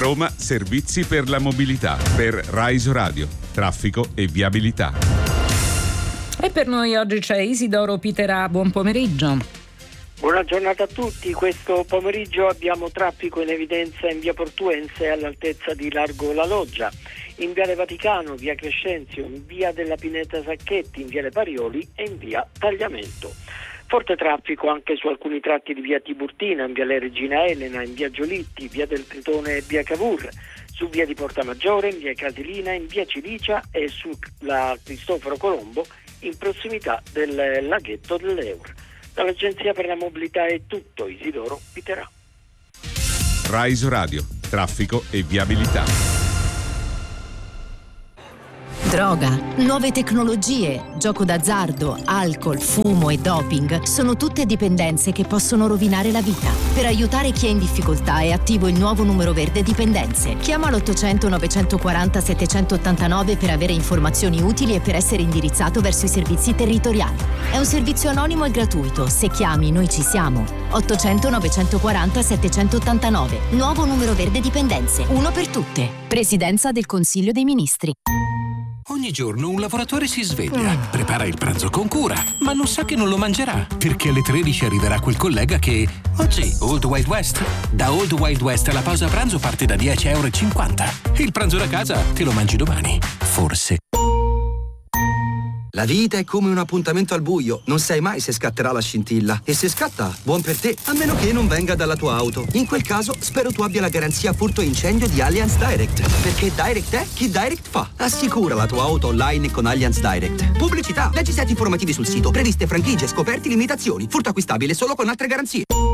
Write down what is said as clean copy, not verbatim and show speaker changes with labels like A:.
A: Roma Servizi per la mobilità. Per Rai Radio, traffico e viabilità.
B: E per noi oggi c'è Isidoro Piterà. Buon pomeriggio.
C: Buona giornata a tutti. Questo pomeriggio abbiamo traffico in evidenza in via Portuense all'altezza di Largo La Loggia, in viale Vaticano, via Crescenzio, in via della Pineta Sacchetti, in viale Parioli e in via Tagliamento. Forte traffico anche su alcuni tratti di via Tiburtina, in viale Regina Elena, in via Giolitti, via del Tritone e via Cavour, su via di Porta Maggiore, in via Casilina, in via Cilicia e sulla Cristoforo Colombo in prossimità del laghetto dell'Eur. Dall'Agenzia per la Mobilità è tutto. Isidoro Piterà.
A: Rai Radio, traffico e viabilità.
D: Droga, nuove tecnologie, gioco d'azzardo, alcol, fumo e doping sono tutte dipendenze che possono rovinare la vita. Per aiutare chi è in difficoltà è attivo il nuovo numero verde Dipendenze. Chiama l'800 940 789 per avere informazioni utili e per essere indirizzato verso i servizi territoriali. È un servizio anonimo e gratuito. Se chiami, noi ci siamo. 800 940 789. Nuovo numero verde Dipendenze. Uno per tutte. Presidenza del Consiglio dei Ministri.
E: Ogni giorno un lavoratore si sveglia, prepara il pranzo con cura, ma non sa che non lo mangerà, perché alle 13 arriverà quel collega che... Oggi, Old Wild West. Da Old Wild West la pausa pranzo parte da 10,50 €. Il pranzo da casa te lo mangi domani. Forse.
F: La vita è come un appuntamento al buio, non sai mai se scatterà la scintilla. E se scatta, buon per te, a meno che non venga dalla tua auto. In quel caso, spero tu abbia la garanzia furto e incendio di Allianz Direct. Perché Direct è chi Direct fa. Assicura la tua auto online con Allianz Direct. Pubblicità, leggi set informativi sul sito, previste franchigie, scoperti, limitazioni. Furto acquistabile solo con altre garanzie.